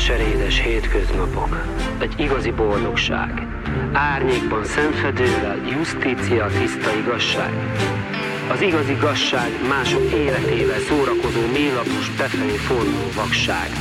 cserédes hétköznapok, egy igazi boldogság. Árnyékban szemfedővel, justícia, tiszta igazság. Az igazi igazság mások életével szórakozó, mélatos, befelé forduló vakság.